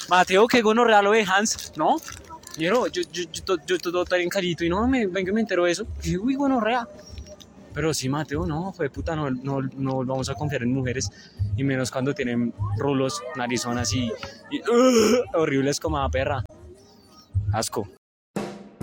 Mateo, que gonorrea lo de Hans, ¿no? Yo todo tan carito y no, vengo y me entero de eso. Y dije, uy, gonorrea. Pero sí, Mateo, no, fue puta, no vamos a confiar en mujeres. Y menos cuando tienen rulos, narizonas y horribles como a perra. Asco.